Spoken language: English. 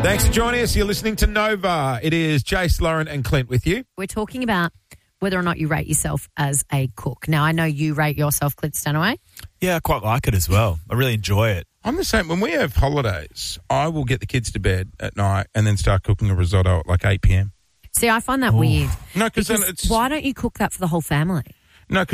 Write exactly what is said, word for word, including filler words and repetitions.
Thanks for joining us. You're listening to Nova. It is Jace, Lauren and Clint with you. We're talking about whether or not you rate yourself as a cook. Now, I know you rate yourself, Clint Stanaway. Yeah, I quite like it as well. I really enjoy it. I'm the same. When we have holidays, I will get the kids to bed at night and then start cooking a risotto at like eight p.m. See, I find that Ooh. weird. No, cause because then it's... why don't you cook that for the whole family? No,